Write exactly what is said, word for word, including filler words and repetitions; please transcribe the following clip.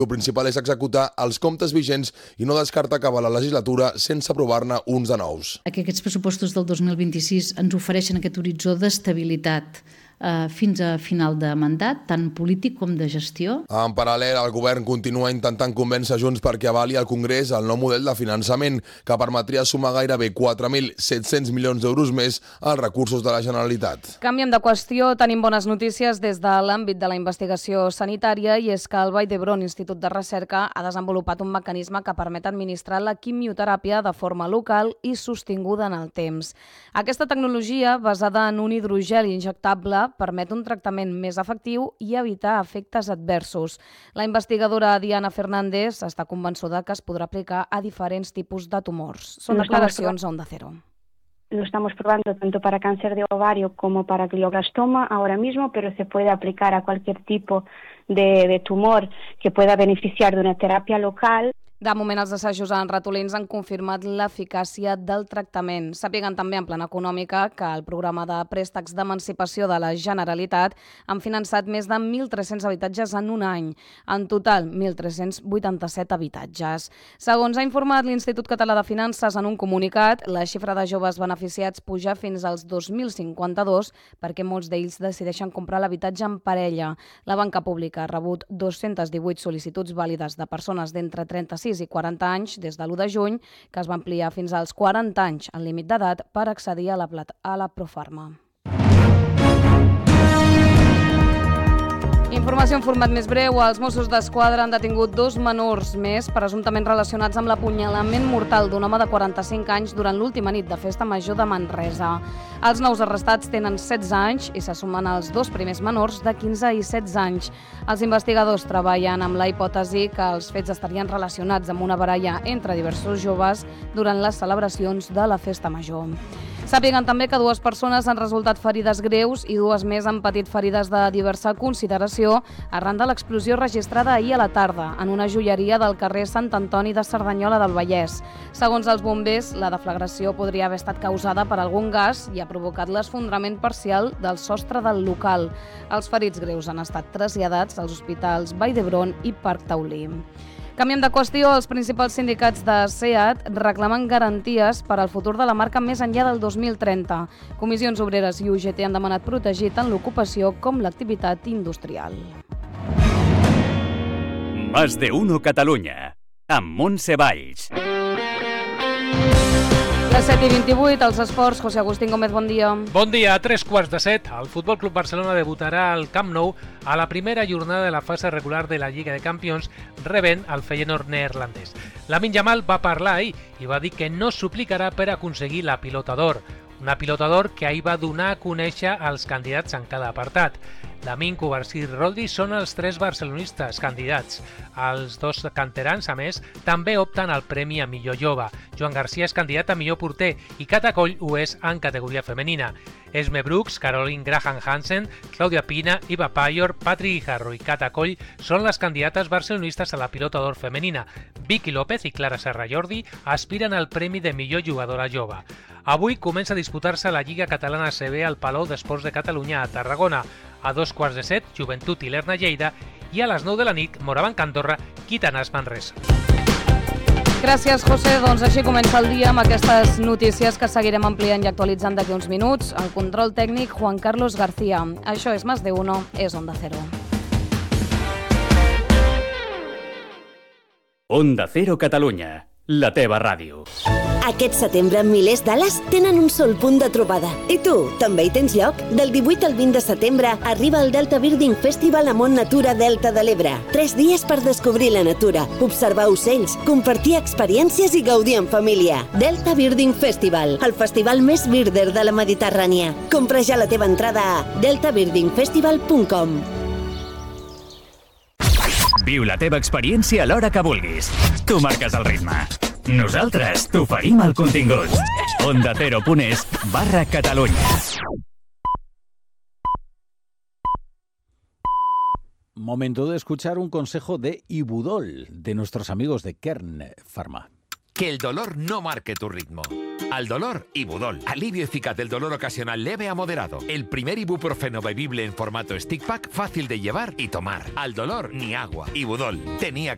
El principal és executar els comptes vigents i no descarta acabar la legislatura sense aprovar-ne uns de nous. Aquests pressupostos del dos mil vint-i-sis ens ofereixen aquest horitzó d'estabilitat fins a final de mandat, tant polític com de gestió. En paral·lel, el govern continua intentant convèncer Junts perquè avali al Congrés el nou model de finançament que permetria sumar gairebé quatre mil set-cents milions d'euros més als recursos de la Generalitat. Canviem de qüestió, tenim bones notícies des de l'àmbit de la investigació sanitària i és que el Vall d'Hebron Institut de Recerca ha desenvolupat un mecanisme que permet administrar la quimioteràpia de forma local i sostinguda en el temps. Aquesta tecnologia, basada en un hidrogel injectable, permet un tractament més efectiu i evitar efectes adversos. La investigadora Diana Fernández està convençuda que es podrà aplicar a diferents tipus de tumors. Són declaracions a Onda Cero. Lo estamos probando tanto para cáncer de ovario como para glioblastoma ahora mismo, pero se puede aplicar a cualquier tipo de, de tumor que pueda beneficiar de una terapia local. De moment, els assajos en ratolins han confirmat l'eficàcia del tractament. Sàpiguen també en plana econòmica que el programa de préstecs d'emancipació de la Generalitat han finançat més de mil tres-cents habitatges en un any. En total, mil tres-cents vuitanta-set habitatges. Segons ha informat l'Institut Català de Finances en un comunicat, la xifra de joves beneficiats puja fins als dos mil cinquanta-dos perquè molts d'ells decideixen comprar l'habitatge en parella. La banca pública ha rebut dos-centes divuit sol·licituds vàlides de persones d'entre trenta-sis i quaranta anys des de l'u de juny, que es va ampliar fins als quaranta anys el límit d'edat per accedir a la, a la Profarma. Informació en format més breu. Els Mossos d'Esquadra han detingut dos menors més presumptament relacionats amb l'apunyalament mortal d'un home de quaranta-cinc anys durant l'última nit de festa major de Manresa. Els nous arrestats tenen setze anys i se sumen als dos primers menors de quinze i setze anys. Els investigadors treballen amb la hipòtesi que els fets estarien relacionats amb una baralla entre diversos joves durant les celebracions de la festa major. Sàpiguen també que dues persones han resultat ferides greus i dues més han patit ferides de diversa consideració arran de l'explosió registrada ahir a la tarda en una joieria del carrer Sant Antoni de Cerdanyola del Vallès. Segons els bombers, la deflagració podria haver estat causada per algun gas i ha provocat l'esfondrament parcial del sostre del local. Els ferits greus han estat traslladats als hospitals Vall d'Hebron i Parc Taulí. Canviem de qüestió. Els principals sindicats de SEAT reclamen garanties per al futur de la marca més enllà del dos mil trenta. Comissions Obreres i U G T han demanat protegir tant l'ocupació com l'activitat industrial. Más de uno Catalunya, amb Montse Valls. Les set i vint-i-vuit, els esports. José Agustín Gómez, bon dia. Bon dia. A tres quarts de set, el Futbol Club Barcelona debutarà al Camp Nou a la primera jornada de la fase regular de la Lliga de Campions, rebent el Feyenoord neerlandès. Lamine Yamal va parlar ahir i va dir que no suplicarà per aconseguir la pilota d'or. Una pilota d'or que ahir va donar a conèixer els candidats en cada apartat. Lamine, Cubarsí i Rodri són els tres barcelonistes candidats. Els dos canterans, a més, també opten al premi a millor jove. Joan Garcia és candidat a millor porter i Cata Coll ho és en categoria femenina. Esme Brooks, Caroline Graham Hansen, Claudia Pina, Iva Payor, Patri Guijarro i Cata Coll són les candidates barcelonistes a la pilota d'or femenina. Vicky López i Clara Serra Jordi aspiren al premi de millor jugadora jove. Avui comença a disputar-se la Lliga Catalana A C B al Palau d'Esports de Catalunya a Tarragona. A dos quarts de set, Joventut i l'Erna Lleida, i a les nou de la nit, Morabanc Andorra, Gitanes Manresa. Gràcies, José. Doncs així comença el dia amb aquestes notícies que seguirem ampliant i actualitzant d'aquí uns minuts. El control tècnic, Juan Carlos García. Això és Más de Uno, és Onda Cero. Onda Cero Catalunya, la teva ràdio. Aquest setembre, milers d'ales tenen un sol punt de trobada. I tu, també hi tens lloc? Del divuit al vint de setembre arriba el Delta Birding Festival a Mont Natura Delta de l'Ebre. Tres dies per descobrir la natura, observar ocells, compartir experiències i gaudir en família. Delta Birding Festival, el festival més birder de la Mediterrània. Compra ja la teva entrada a delta birding festival punt com. Viu la teva experiència a l'hora que vulguis. Tu marques el ritme. Nosaltres t'oferim el contingut. Onda Cero punt es barra Catalunya. Momento de escuchar un consejo de Ibudol, de nuestros amigos de Kern Pharma. Que el dolor no marque tu ritmo. Al dolor, Ibudol. Alivio eficaz del dolor ocasional leve a moderado. El primer ibuprofeno bebible en formato stick pack, fácil de llevar y tomar. Al dolor, ni agua. Ibudol. Tenía que